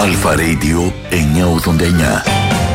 Αλφα Radio 989.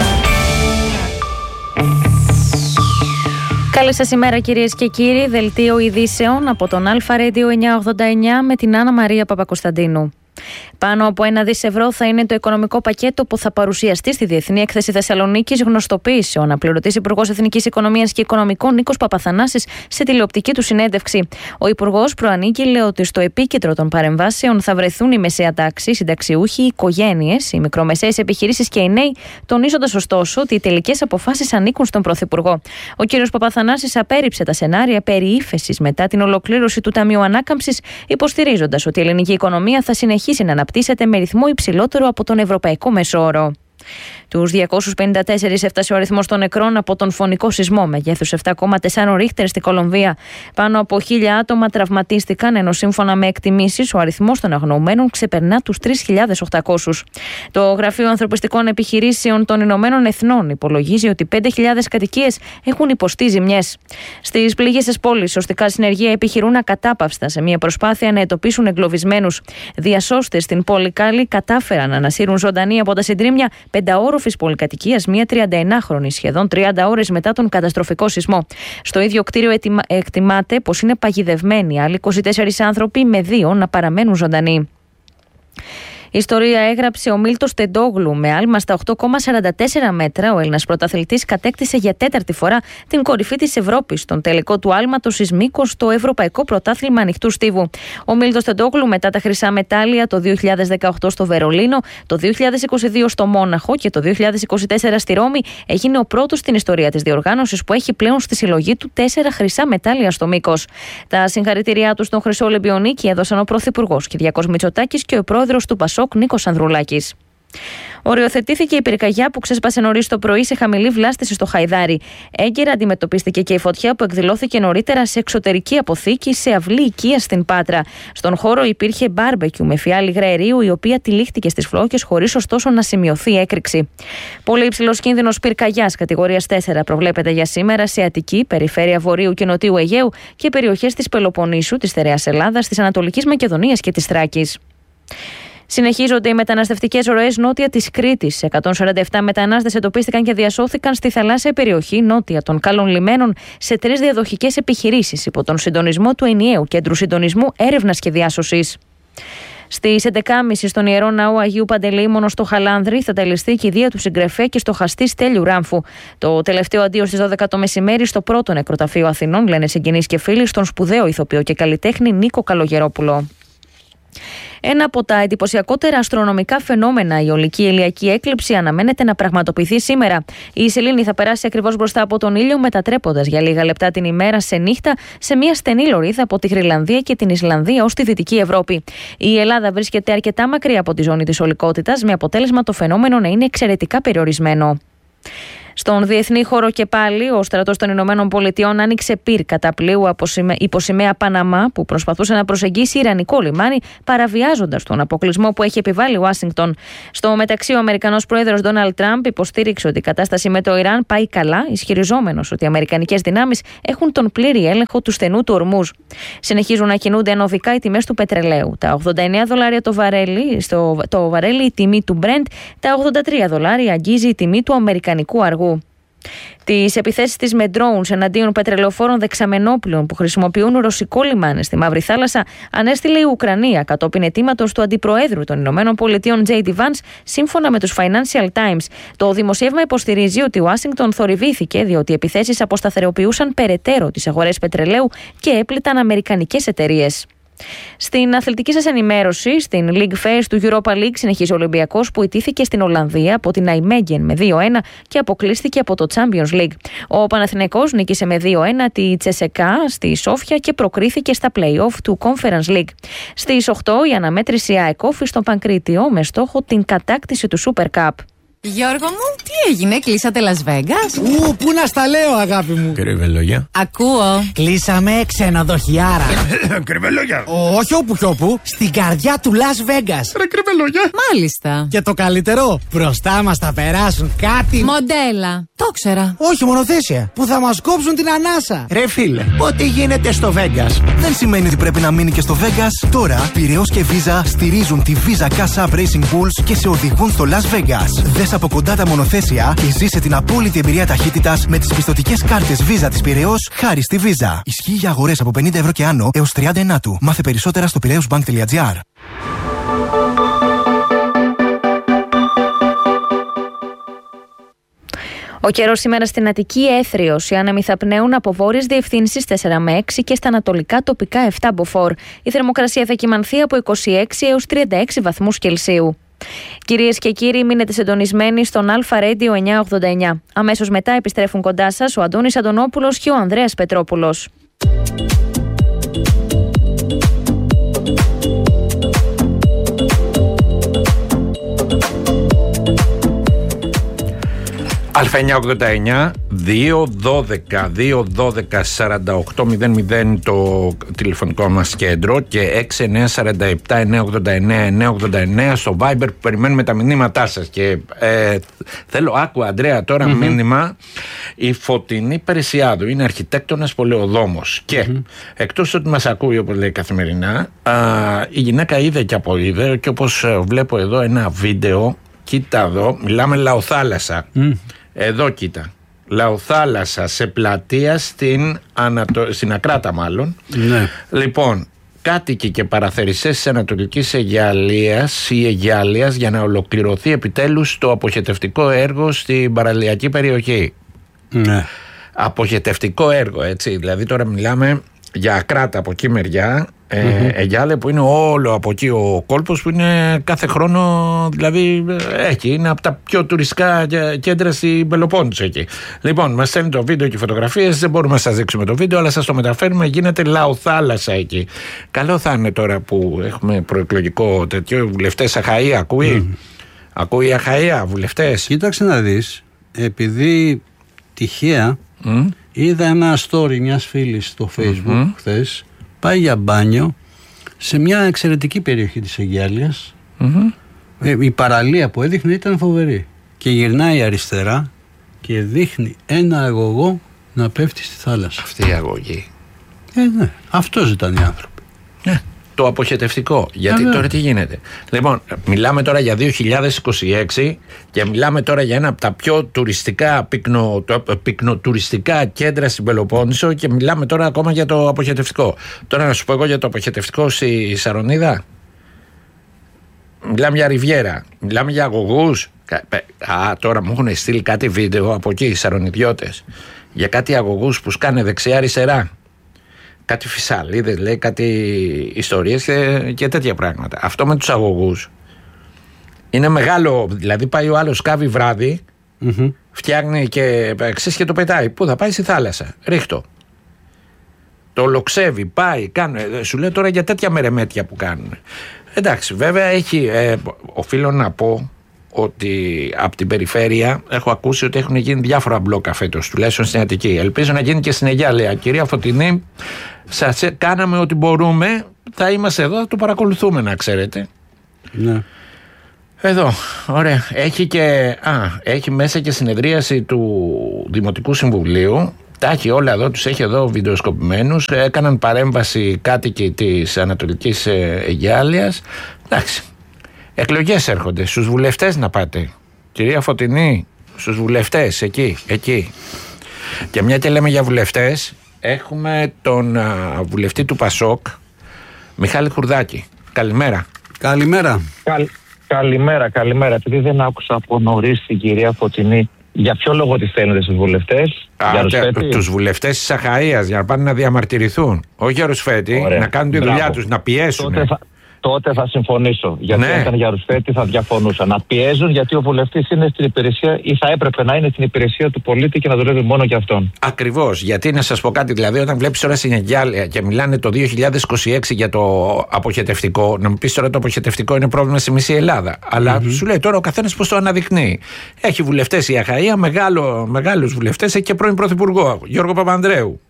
Καλή σας ημέρα κυρίες και κύριοι, δελτίο ειδήσεων από τον Αλφα Radio 989 με την Άννα Μαρία Παπακοσταντίνου. Πάνω από 1 δις ευρώ θα είναι το οικονομικό πακέτο που θα παρουσιαστεί στη Διεθνή Έκθεση Θεσσαλονίκης, γνωστοποίησε ο αναπληρωτής Υπουργός Εθνικής Οικονομίας και Οικονομικών Νίκος Παπαθανάσης σε τηλεοπτική του συνέντευξη. Ο Υπουργός προανήγγειλε ότι στο επίκεντρο των παρεμβάσεων θα βρεθούν η μεσαία τάξη, οι συνταξιούχοι, οι οικογένειες, οι μικρομεσαίες επιχειρήσεις και οι νέοι, τονίζοντας ωστόσο ότι οι τελικές αποφάσεις ανήκουν στον Πρωθυπουργό. Ο κ. Παπαθανάσης απέρριψε τα σενάρια περί ύφεσης μετά την ολοκλήρωση του Ταμείου Ανάκαμψης, υποστηρίζοντας ότι η ελληνική οικονομία θα συνεχίσει να αναπτύσσεται με ρυθμό υψηλότερο από τον ευρωπαϊκό μεσόωρο. Τους 254 έφτασε ο αριθμός των νεκρών από τον φωνικό σεισμό μεγέθους 7,4 ρίχτερ στη Κολομβία. Πάνω από 1.000 άτομα τραυματίστηκαν, ενώ σύμφωνα με εκτιμήσεις ο αριθμός των αγνοωμένων ξεπερνά τους 3.800. Το Γραφείο Ανθρωπιστικών Επιχειρήσεων των Ηνωμένων Εθνών υπολογίζει ότι 5.000 κατοικίες έχουν υποστεί ζημιές. Στις πληγήσεις πόλης, σωστικά συνεργεία επιχειρούν ακατάπαυστα σε μια προσπάθεια να εντοπίσουν εγκλωβισμένους. Διασώστες στην πόλη Κάλλη κατάφεραν να ανασύρουν ζωντανή από τα συντρίμμια πενταόροφης πολυκατοικίας μία 39χρονη, σχεδόν 30 ώρες μετά τον καταστροφικό σεισμό. Στο ίδιο κτίριο εκτιμάται πως είναι παγιδευμένοι άλλοι 24 άνθρωποι, με 2 να παραμένουν ζωντανοί. Η ιστορία έγραψε ο Μίλτος Τεντόγλου. Με άλμα στα 8,44 μέτρα, ο Έλληνας πρωταθλητής κατέκτησε για 4η φορά την κορυφή της Ευρώπης στον τελικό του άλματος εις μήκος στο Ευρωπαϊκό Πρωτάθλημα Ανοιχτού Στίβου. Ο Μίλτος Τεντόγλου, μετά τα χρυσά μετάλλια το 2018 στο Βερολίνο, το 2022 στο Μόναχο και το 2024 στη Ρώμη, έγινε ο πρώτος στην ιστορία της διοργάνωσης που έχει πλέον στη συλλογή του 4 χρυσά μετάλλια στο μήκος. Τα συγχαρητήριά του στον Χρυσό Ολυμπιονίκη έδωσαν ο Πρωθυπουργός Κυριάκος Μητσοτάκης και ο πρόεδρος του ΠΑΣΟΚ Νίκος Ανδρουλάκης. Οριοθετήθηκε η πυρκαγιά που ξέσπασε νωρίς το πρωί σε χαμηλή βλάστηση στο Χαϊδάρι. Έγκαιρα αντιμετωπίστηκε και η φωτιά που εκδηλώθηκε νωρίτερα σε εξωτερική αποθήκη σε αυλή οικίας στην Πάτρα. Στον χώρο υπήρχε μπάρμπεκιου με φιάλη υγραερίου, η οποία τυλίχτηκε στις φλόγες χωρίς ωστόσο να σημειωθεί έκρηξη. Πολύ υψηλός κίνδυνος πυρκαγιάς κατηγορίας 4 προβλέπεται για σήμερα σε Αττική, περιφέρεια Βορείου και Νοτιού Αιγαίου και περιοχές της Πελοποννήσου, της Στερεάς Ελλάδας, της Ανατολικής Μακεδονίας και της Θράκης. Συνεχίζονται οι μεταναστευτικές ροές νότια της Κρήτης. 147 μετανάστες εντοπίστηκαν και διασώθηκαν στη θαλάσσια περιοχή νότια των Καλών Λιμένων σε 3 διαδοχικές επιχειρήσεις υπό τον συντονισμό του ενιαίου Κέντρου Συντονισμού Έρευνας και Διάσωσης. Στις 11.30 στον Ιερό Ναό Αγίου Παντελεήμονο στο Χαλάνδρη θα τελεστεί η κηδεία του συγγραφέα και στοχαστή Στέλιου Ράμφου. Το τελευταίο αντίο στις 12 το μεσημέρι στο πρώτο νεκροταφείο Αθηνών, λένε συγγενείς και φίλοι, στον σπουδαίο ηθοποιό και καλλιτέχνη Νίκο Καλογερόπουλο. Ένα από τα εντυπωσιακότερα αστρονομικά φαινόμενα, η ολική ηλιακή έκλειψη, αναμένεται να πραγματοποιηθεί σήμερα. Η σελήνη θα περάσει ακριβώς μπροστά από τον ήλιο, μετατρέποντας για λίγα λεπτά την ημέρα σε νύχτα σε μια στενή λωρίδα από τη Γροιλανδία και την Ισλανδία ως τη Δυτική Ευρώπη. Η Ελλάδα βρίσκεται αρκετά μακριά από τη ζώνη της ολικότητας, με αποτέλεσμα το φαινόμενο να είναι εξαιρετικά περιορισμένο. Στον διεθνή χώρο και πάλι, ο στρατός των Ηνωμένων Πολιτειών άνοιξε πυρ κατά πλοίου υπό σημαία Παναμά που προσπαθούσε να προσεγγίσει ιρανικό λιμάνι, παραβιάζοντας τον αποκλεισμό που έχει επιβάλει η Ουάσιγκτον. Στο μεταξύ, ο Αμερικανός πρόεδρος Ντόναλντ Τραμπ υποστήριξε ότι η κατάσταση με το Ιράν πάει καλά, ισχυριζόμενος ότι οι αμερικανικές δυνάμεις έχουν τον πλήρη έλεγχο του στενού του Ορμούζ. Συνεχίζουν να κινούνται ανωδικά οι τιμές του πετρελαίου. Τα $89 το βαρέλι, η τιμή του Brent, τα $83 αγγίζει η τιμή του αμερικανικού αργού. Τις επιθέσεις της με drones εναντίον πετρελαιοφόρων δεξαμενόπλων που χρησιμοποιούν ρωσικό λιμάνι στη Μαύρη Θάλασσα ανέστειλε η Ουκρανία κατόπιν αιτήματος του Αντιπροέδρου των Ηνωμένων Πολιτειών J.D. Vance, σύμφωνα με τους Financial Times. Το δημοσίευμα υποστηρίζει ότι η Ουάσιγκτον θορυβήθηκε διότι οι επιθέσεις αποσταθεροποιούσαν περαιτέρω τις αγορές πετρελαίου και έπληταν αμερικανικές εταιρείες. Στην αθλητική σας ενημέρωση, στην League Phase του Europa League συνεχίζει ο Ολυμπιακός που ιτήθηκε στην Ολλανδία από την Nijmegen με 2-1 και αποκλείστηκε από το Champions League. Ο Παναθηναϊκός νίκησε με 2-1 τη Τσεσεκά στη Σόφια και προκρίθηκε στα play-off του Conference League. Στις 8 η αναμέτρηση ΑΕΚ Όφη στο Πανκρίτιο με στόχο την κατάκτηση του Super Cup. Γιώργο μου, τι έγινε, κλείσατε Las Vegas? Πού να στα λέω, αγάπη μου. Κρυβελόγια. Ακούω. Κλείσαμε ξενοδοχιάρα. Κρυβελόγια. Όχι όπου κι όπου, στην καρδιά του Las Vegas. Ρε κρυβελόγια. Μάλιστα. Και το καλύτερο, μπροστά μας θα περάσουν κάτι. Μοντέλα. Το ξέρα. Όχι, μονοθέσια. Που θα μας κόψουν την ανάσα. Ρε φίλε, ό,τι γίνεται στο Vegas δεν σημαίνει ότι πρέπει να μείνει και στο Vegas. Τώρα, Πειραιώς και Visa στηρίζουν τη Visa Cash App Racing Bulls και σε οδηγούν στο Las Vegas. Δες από κοντά τα μονοθέσια και ζήσε την απόλυτη εμπειρία ταχύτητας με τις πιστωτικές κάρτες Visa της Πειραιώς χάρη στη Visa. Ισχύει για αγορές από 50 ευρώ και άνω έως 30 του. Μάθε περισσότερα στο piraeusbank.gr. Ο καιρός σήμερα στην Αττική έθριος. Οι άνεμοι θα πνέουν από βόρειες διευθύνσεις 4 με 6 και στα ανατολικά τοπικά 7 μποφόρ. Η θερμοκρασία θα κυμανθεί από 26 έως 36 βαθμούς Κελσίου. Κυρίες και κύριοι, μείνετε συντονισμένοι στον Αλφα Radio 989. Αμέσως μετά επιστρέφουν κοντά σας ο Αντώνης Αντωνόπουλος και ο Ανδρέας Πετρόπουλος. Α989 212 48 00 το τηλεφωνικό μας κέντρο και 6947 989 989 στο Viber που περιμένουμε τα μηνύματά σας. Και θέλω, άκου Ανδρέα τώρα μήνυμα. Η Φωτεινή Περισιάδου είναι αρχιτέκτονας πολεοδόμος και εκτός ότι μας ακούει όπως λέει καθημερινά, η γυναίκα είδε και αποείδε και όπως βλέπω εδώ ένα βίντεο. Κοίτα εδώ, μιλάμε λαοθάλασσα. Εδώ κοίτα. Λαοθάλασσα σε πλατεία στην Ακράτα μάλλον. Ναι. Λοιπόν, κάτοικοι και παραθερισές της Ανατολικής Αιγιαλίας ή Αιγιάλειας για να ολοκληρωθεί επιτέλους το αποχετευτικό έργο στην παραλιακή περιοχή. Ναι. Αποχετευτικό έργο, έτσι. Δηλαδή τώρα μιλάμε για Ακράτα από εκεί μεριά. Αιγιάλια που είναι όλο από εκεί ο κόλπος που είναι κάθε χρόνο, δηλαδή εκεί είναι από τα πιο τουριστικά κέντρα στην Πελοπόννησο εκεί. Λοιπόν, μας στέλνει το βίντεο και φωτογραφίες, δεν μπορούμε να σας δείξουμε το βίντεο αλλά σας το μεταφέρουμε, γίνεται λαοθάλασσα εκεί. Καλό θα είναι τώρα που έχουμε προεκλογικό τέτοιο, βουλευτές Αχαΐα ακούει, ακούει Αχαΐα βουλευτές. Κοίταξε να δεις, επειδή τυχαία είδα ένα story μιας φίλης στο Facebook χθες. Πάει για μπάνιο σε μια εξαιρετική περιοχή της Αιγιάλειας. Η παραλία που έδειχνε ήταν φοβερή. Και γυρνάει αριστερά και δείχνει ένα αγωγό να πέφτει στη θάλασσα. Αυτή η αγωγή. Ναι, αυτός ήταν οι άνθρωποι. Ναι, το αποχετευτικό. Γιατί τώρα τι γίνεται. Λοιπόν, μιλάμε τώρα για 2026 και μιλάμε τώρα για ένα από τα πιο τουριστικά πυκνοτουριστικά κέντρα στην Πελοπόννησο και μιλάμε τώρα ακόμα για το αποχετευτικό. Τώρα να σου πω εγώ για το αποχετευτικό στη Σαρονίδα. Μιλάμε για ριβιέρα, μιλάμε για αγωγούς. Τώρα μου έχουν στείλει κάτι βίντεο από εκεί οι Σαρονιδιώτες για κάτι αγωγούς που σκάνε δεξιά-αριστερά. Κάτι φυσαλίδες, λέει, κάτι ιστορίες και τέτοια πράγματα. Αυτό με τους αγωγούς είναι μεγάλο. Δηλαδή πάει ο άλλος κάβει βράδυ, φτιάχνει και ξέρεις και το πετάει. Πού θα πάει? Στη θάλασσα. Ρίχτω. Το λοξεύει, πάει, κάνει. Σου λέω τώρα για τέτοια μερεμέτια που κάνουν. Εντάξει, βέβαια έχει. Οφείλω να πω ότι από την περιφέρεια έχω ακούσει ότι έχουν γίνει διάφορα μπλόκα φέτος, τουλάχιστον στην Αττική. Ελπίζω να γίνει και στην Αιγιάλεια. Κυρία Φωτεινή, σας κάναμε ό,τι μπορούμε. Θα είμαστε εδώ, θα το παρακολουθούμε, να ξέρετε. Ναι. Εδώ, ωραία. Έχει μέσα και συνεδρίαση του Δημοτικού Συμβουλίου. Τα έχει όλα εδώ, τους έχει εδώ βιντεοσκοπημένους. Έκαναν παρέμβαση κάτοικοι της Ανατολικής Αιγιάλειας. Εντάξει. Εκλογές έρχονται, στους βουλευτές να πάτε. Κυρία Φωτεινή, στους βουλευτές, εκεί. Και μια και λέμε για βουλευτές, έχουμε τον βουλευτή του Πασόκ, Μιχάλη Χουρδάκη. Καλημέρα. Καλημέρα. Καλημέρα. Επειδή δεν άκουσα από νωρίς την κυρία Φωτεινή, για ποιο λόγο τη στέλνετε στους βουλευτές? Τους βουλευτές της Αχαΐας για να πάνε να διαμαρτυρηθούν. Όχι για Ρουσφέτη, να κάνουν τη δουλειά τους, να πιέσουν. Τότε θα συμφωνήσω. Γιατί Ναι. αν ήταν για Ρουσφέτη θα διαφωνούσα. Να πιέζουν γιατί ο βουλευτής είναι στην υπηρεσία ή θα έπρεπε να είναι στην υπηρεσία του πολίτη και να δουλεύει μόνο για αυτόν. Ακριβώς. Γιατί να σας πω κάτι, δηλαδή, όταν βλέπεις τώρα συνεγγυάλια και μιλάνε το 2026 για το αποχετευτικό, να μου πεις τώρα το αποχετευτικό είναι πρόβλημα στη μισή Ελλάδα. Αλλά σου λέει τώρα ο καθένας πώς το αναδεικνύει. Έχει βουλευτές η Αχαΐα, μεγάλους βουλευτές, έχει και πρώην πρωθυπουργό, Γιώργο Παπανδρέου.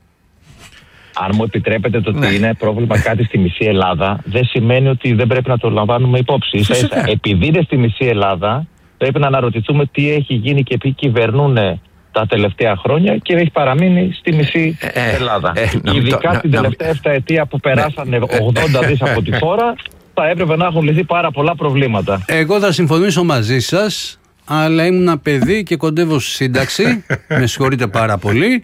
Αν μου επιτρέπετε το ότι είναι πρόβλημα κάτι στη μισή Ελλάδα, δεν σημαίνει ότι δεν πρέπει να το λαμβάνουμε υπόψη. Ίσα-ίσα, επειδή είναι στη μισή Ελλάδα, πρέπει να αναρωτηθούμε τι έχει γίνει και ποιοι κυβερνούν τα τελευταία χρόνια και έχει παραμείνει στη μισή Ελλάδα. Ειδικά την τελευταία 7 ετία που περάσανε 80 δις από τη χώρα, θα έπρεπε να έχουν λυθεί πάρα πολλά προβλήματα. Εγώ θα συμφωνήσω μαζί σας, αλλά ήμουν ένα παιδί και κοντεύω στη σύνταξη. Με συγχωρείτε πάρα πολύ.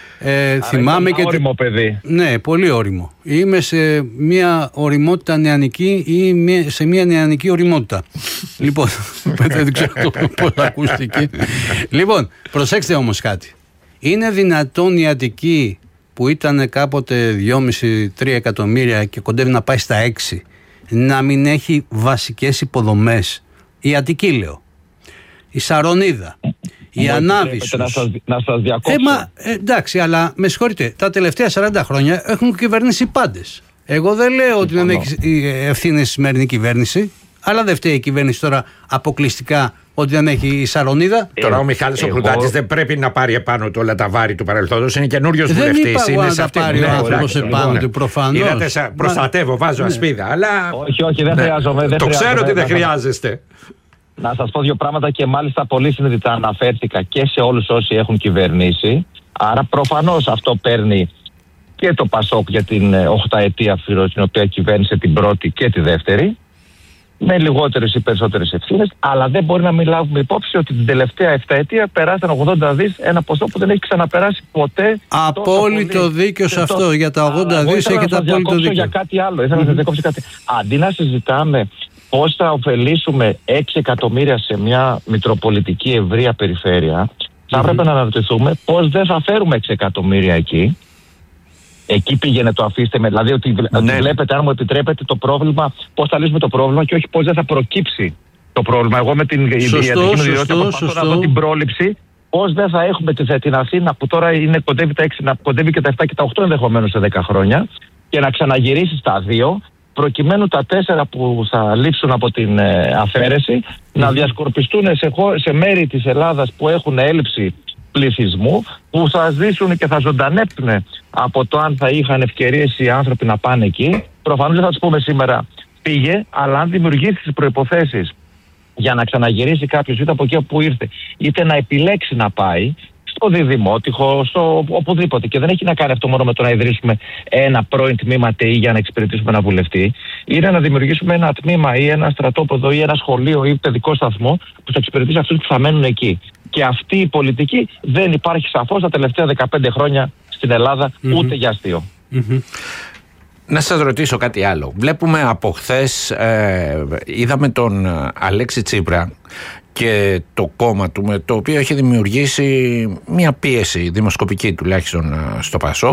Θυμάμαι και. Όριμο παιδί. Ναι, πολύ όριμο. Είμαι σε μια οριμότητα νεανική ή σε μια νεανική οριμότητα. Λοιπόν, δεν ξέρω πώς ακούστηκε. Λοιπόν, προσέξτε όμως κάτι. Είναι δυνατόν η Αττική που ήταν κάποτε 2,5-3 εκατομμύρια και κοντεύει να πάει στα 6 να μην έχει βασικές υποδομές? Η Αττική λέω. Η Σαρονίδα. Η Ανάβησος. Να σας διακόψω. Εντάξει, αλλά με συγχωρείτε, τα τελευταία 40 χρόνια έχουν κυβερνήσει πάντες. Εγώ δεν λέω ότι δεν έχει ευθύνη η σημερινή κυβέρνηση, αλλά δεν φταίει η κυβέρνηση τώρα αποκλειστικά ότι δεν έχει η Σαρονίδα. Τώρα ο Μιχάλης ο Χρουντάτης δεν πρέπει να πάρει επάνω του όλα τα βάρη του παρελθόντος. Είναι καινούριος βουλευτής. Δεν είπα εγώ να τα πάρει ο άνθρωπος επάνω του, προφανώς. Προστατεύω, βάζω ασπίδα. Αλλά όχι, δεν χρειάζομαι. Το ξέρω ότι δεν χρειάζεστε. Να σας πω δύο πράγματα και μάλιστα πολύ συνειδητά αναφέρθηκα και σε όλους όσοι έχουν κυβερνήσει. Άρα προφανώς αυτό παίρνει και το Πασόκ για την 8ετία την οποία κυβέρνισε την πρώτη και τη δεύτερη, με λιγότερες ή περισσότερες ευθύνες, αλλά δεν μπορεί να μην λάβουμε υπόψη ότι την τελευταία 7ετία περάσαν 80 δις, ένα ποσό που δεν έχει ξαναπεράσει ποτέ. Απόλυτο δίκιο σε αυτό. Για τα 80 δις έχετε απόλυτο δίκιο. Για κάτι άλλο. Ήθελα να σας διακόψω κάτι. Αντί να συζητάμε πώς θα ωφελήσουμε 6 εκατομμύρια σε μια μητροπολιτική ευρεία περιφέρεια, θα έπρεπε να αναρωτηθούμε πώς δεν θα φέρουμε 6 εκατομμύρια εκεί. Εκεί πήγαινε το αφήστε με. Δηλαδή ότι βλέπετε, αν μου επιτρέπετε, το πρόβλημα, πώς θα λύσουμε το πρόβλημα και όχι πώς δεν θα προκύψει το πρόβλημα. Εγώ με την ιδιωτική μου ιδιότητα προσπαθώ να δω την πρόληψη. Πώς δεν θα έχουμε την Αθήνα που τώρα είναι κοντεύει τα 6, να κοντεύει και τα 7 και τα 8 ενδεχομένως σε 10 χρόνια και να ξαναγυρίσει στα 2, προκειμένου τα 4 που θα λείψουν από την αφαίρεση να διασκορπιστούν σε μέρη της Ελλάδας που έχουν έλλειψη πληθυσμού, που θα ζήσουν και θα ζωντανέψουν από το αν θα είχαν ευκαιρίες οι άνθρωποι να πάνε εκεί. Προφανώς δεν θα τους πούμε σήμερα πήγε, αλλά αν δημιουργήσει τις προϋποθέσεις για να ξαναγυρίσει κάποιος είτε από εκεί που ήρθε, είτε να επιλέξει να πάει στο Διδημότυχο, στο οπουδήποτε. Και δεν έχει να κάνει αυτό μόνο με το να ιδρύσουμε ένα πρώην τμήμα ΤΕΗ για να εξυπηρετήσουμε ένα βουλευτή. Είναι να δημιουργήσουμε ένα τμήμα ή ένα στρατόπεδο ή ένα σχολείο ή παιδικό σταθμό που θα εξυπηρετήσει αυτούς που θα μένουν εκεί. Και αυτή η πολιτική δεν υπάρχει σαφώς τα τελευταία 15 χρόνια στην Ελλάδα, ούτε για αστείο. Να σας ρωτήσω κάτι άλλο. Βλέπουμε από χθες, είδαμε τον Αλέξη Τσίπρα και το κόμμα του, με το οποίο έχει δημιουργήσει μια πίεση δημοσκοπική τουλάχιστον στο Πασόκ,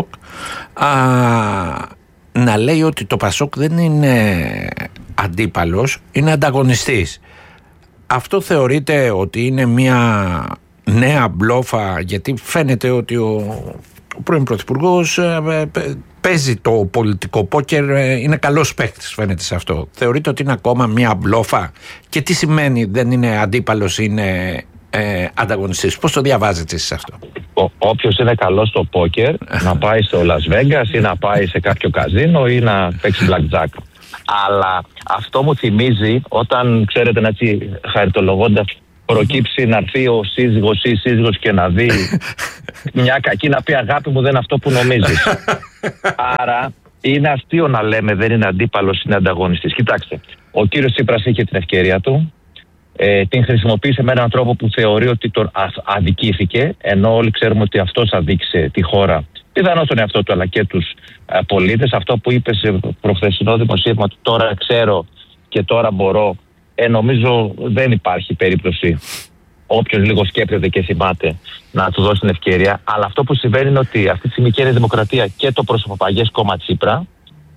να λέει ότι το Πασόκ δεν είναι αντίπαλος, είναι ανταγωνιστής. Αυτό θεωρείτε ότι είναι μια νέα μπλόφα? Γιατί φαίνεται ότι ο πρώην πρωθυπουργός παίζει το πολιτικό πόκερ, είναι καλός παίκτης, φαίνεται σε αυτό. Θεωρείτε ότι είναι ακόμα μια μπλόφα? Και τι σημαίνει δεν είναι αντίπαλος, είναι ανταγωνιστής? Πώς το διαβάζετε εσείς αυτό? Όποιος είναι καλός στο πόκερ να πάει στο Las Vegas ή να πάει σε κάποιο καζίνο ή να παίξει blackjack. Αλλά αυτό μου θυμίζει όταν, ξέρετε, να έτσι χαριτολογώντας, προκύψει να έρθει ο σύζυγος ή η σύζυγος και να δει μια κακή, να πει αγάπη μου δεν είναι αυτό που νομίζεις. Άρα είναι αστείο να λέμε δεν είναι αντίπαλος, είναι ανταγωνιστής. Κοιτάξτε, ο κύριος Τσίπρας είχε την ευκαιρία του, την χρησιμοποίησε με έναν τρόπο που θεωρεί ότι τον αδικήθηκε, ενώ όλοι ξέρουμε ότι αυτός αδίκησε τη χώρα, πιθανώς τον εαυτό του αλλά και τους πολίτες. Αυτό που είπε σε προχθεσινό δημοσίευμα, τώρα ξέρω και τώρα μπορώ, νομίζω δεν υπάρχει περίπτωση, όποιος λίγο σκέπτεται και θυμάται, να του δώσει την ευκαιρία. Αλλά αυτό που συμβαίνει είναι ότι αυτή τη στιγμή και η Δημοκρατία και το προσωποπαγές κόμμα Τσίπρα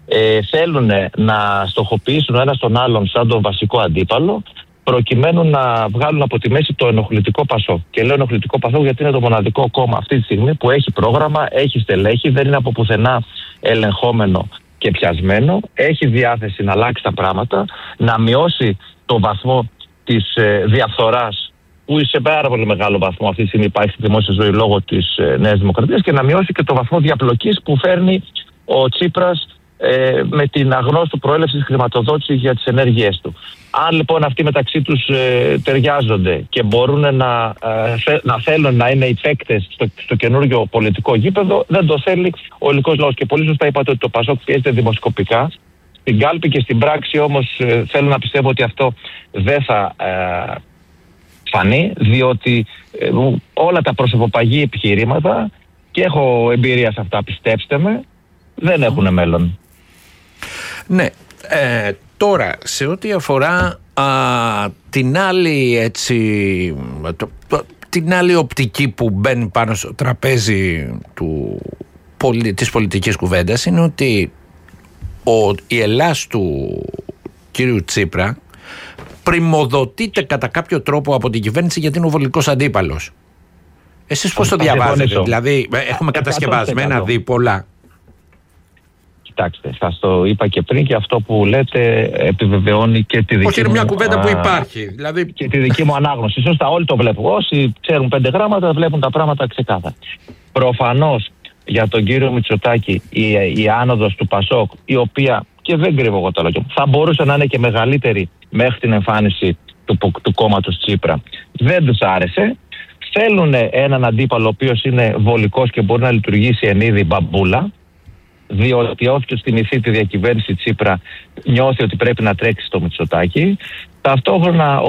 θέλουν να στοχοποιήσουν ο ένας τον άλλον σαν τον βασικό αντίπαλο, προκειμένου να βγάλουν από τη μέση το ενοχλητικό Πασόκ. Και λέω ενοχλητικό Πασόκ γιατί είναι το μοναδικό κόμμα αυτή τη στιγμή που έχει πρόγραμμα, έχει στελέχη, δεν είναι από πουθενά ελεγχόμενο και πιασμένο, έχει διάθεση να αλλάξει τα πράγματα, να μειώσει το βαθμό της διαφθοράς που σε πάρα πολύ μεγάλο βαθμό αυτή τη στιγμή υπάρχει στη δημόσια ζωή λόγω της Νέας Δημοκρατίας, και να μειώσει και το βαθμό διαπλοκής που φέρνει ο Τσίπρας με την αγνώστου προέλευση χρηματοδότηση για τις ενέργειές του. Αν λοιπόν αυτοί μεταξύ τους ταιριάζονται και μπορούν να θέλουν να είναι οι παίκτες στο καινούργιο πολιτικό γήπεδο, δεν το θέλει ο ελληνικός λαός. Και πολύ σωστά είπατε ότι το Πασόκ πιέζεται δημοσκοπικά. Στην κάλπη και στην πράξη όμως θέλω να πιστεύω ότι αυτό δεν θα φανεί, διότι όλα τα προσωποπαγή επιχειρήματα, και έχω εμπειρία σε αυτά, πιστέψτε με, δεν έχουν μέλλον. Ναι. Τώρα, σε ό,τι αφορά την άλλη την άλλη οπτική που μπαίνει πάνω στο τραπέζι της πολιτικής κουβέντας, είναι ότι η Ελλάς του κύριου Τσίπρα πρημοδοτείται κατά κάποιο τρόπο από την κυβέρνηση γιατί είναι ο βολικός αντίπαλος. Εσείς πώς το διαβάζετε? Δηλαδή έχουμε κατασκευασμένα δίπολα. Κοιτάξτε, σας το είπα και πριν, και αυτό που λέτε επιβεβαιώνει και τη δική μου... Όχι, είναι μια κουβέντα που υπάρχει. Δηλαδή... Και τη δική μου ανάγνωση. Σωστά, όλοι το βλέπουν. Όσοι ξέρουν 5 γράμματα βλέπουν τα πράγματα ξεκάθαρα. Προφανώς για τον κύριο Μητσοτάκη η άνοδος του Πασόκ, η οποία, και δεν κρύβω εγώ το λόγιο, θα μπορούσε να είναι και μεγαλύτερη μέχρι την εμφάνιση του κόμματος Τσίπρα, δεν τους άρεσε. Θέλουν έναν αντίπαλο ο οποίος είναι βολικός και μπορεί να λειτουργήσει εν είδη μπαμπούλα, διότι όποιος θυμηθεί τη διακυβέρνηση Τσίπρα νιώθει ότι πρέπει να τρέξει στο Μητσοτάκη. Ταυτόχρονα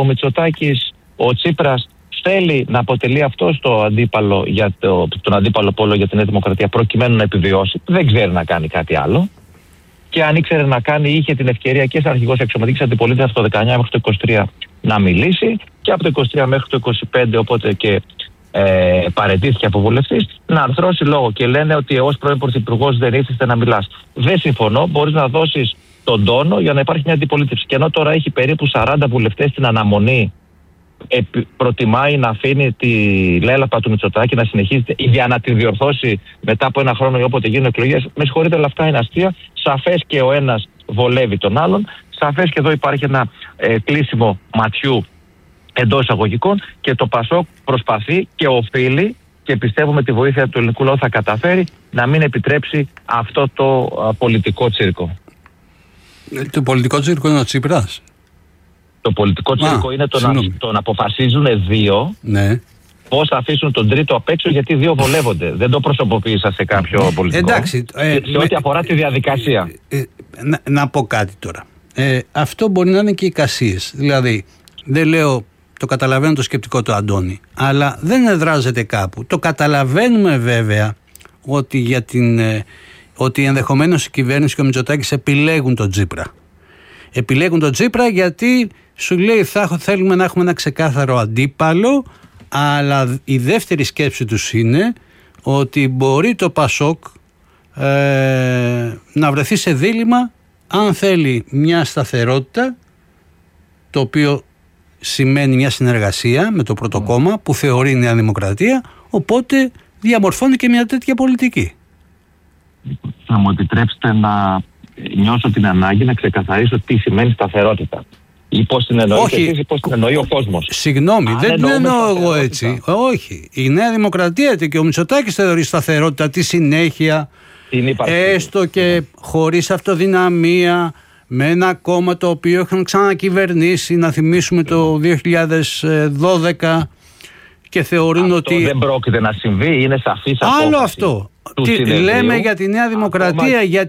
ο Τσίπρας θέλει να αποτελεί αυτό το αντίπαλο τον αντίπαλο πόλο για την Νέα Δημοκρατία, προκειμένου να επιβιώσει. Δεν ξέρει να κάνει κάτι άλλο. Και αν ήξερε να κάνει, είχε την ευκαιρία και σαν αρχηγός εξωματικής αντιπολίτευσης από το 19 μέχρι το 23 να μιλήσει, και από το 23 μέχρι το 25, οπότε και παραιτήθηκε από βουλευτής, να αρθρώσει λόγο. Και λένε ότι ως πρώην πρωθυπουργός δεν ήθιστε να μιλάς. Δεν συμφωνώ, μπορείς να δώσεις τον τόνο για να υπάρχει μια αντιπολίτευση. Και ενώ τώρα έχει περίπου 40 βουλευτές στην αναμονή, προτιμάει να αφήνει τη λέλαπα του Μητσοτάκη να συνεχίζεται για να τη διορθώσει μετά από 1 χρόνο ή όποτε γίνουν εκλογές. Με συγχωρείτε, αλλά αυτά είναι αστεία. Σαφές και ο ένας βολεύει τον άλλον. Σαφές και εδώ υπάρχει ένα κλείσιμο ματιού εντός εισαγωγικών, και το Πασόκ προσπαθεί και οφείλει, και πιστεύω με τη βοήθεια του ελληνικού λαού θα καταφέρει, να μην επιτρέψει αυτό το πολιτικό τσίρκο. Το πολιτικό τσίρκο είναι ο Τσίπρας. Το πολιτικό τσίρκο είναι το να αποφασίζουν 2 πώς θα αφήσουν τον τρίτο απ' έξω, γιατί 2 βολεύονται. Δεν το προσωποποίησα σε κάποιο πολιτικό. Εντάξει, σε ό,τι αφορά τη διαδικασία. Να πω κάτι τώρα. Αυτό μπορεί να είναι και εικασίες. Δηλαδή, δεν λέω, το καταλαβαίνω το σκεπτικό του Αντώνη, αλλά δεν εδράζεται κάπου. Το καταλαβαίνουμε βέβαια ότι, ότι ενδεχομένως η κυβέρνηση και ο Μητσοτάκης επιλέγουν τον Τσίπρα. Επιλέγουν τον Τσίπρα γιατί σου λέει θέλουμε να έχουμε ένα ξεκάθαρο αντίπαλο, αλλά η δεύτερη σκέψη τους είναι ότι μπορεί το Πασόκ να βρεθεί σε δίλημμα αν θέλει μια σταθερότητα, το οποίο σημαίνει μια συνεργασία με το πρώτο κόμμα που θεωρεί η Νέα Δημοκρατία, οπότε διαμορφώνει και μια τέτοια πολιτική. Θα μου επιτρέψετε να νιώσω την ανάγκη να ξεκαθαρίσω τι σημαίνει σταθερότητα. Ή πώς την εννοείτε εσείς ή πώς την εννοεί ο κόσμος. Συγγνώμη, δεν την εννοώ εγώ έτσι. Όχι. Η Νέα Δημοκρατία και ο Μητσοτάκης θεωρεί σταθερότητα τη συνέχεια, έστω και χωρίς αυτοδυναμία, με ένα κόμμα το οποίο είχαν ξανακυβερνήσει, να θυμίσουμε το 2012, και θεωρούν αυτό ότι... δεν πρόκειται να συμβεί, είναι σαφής απόφαση. Άλλο αυτό. Λέμε για τη Νέα Δημοκρατία,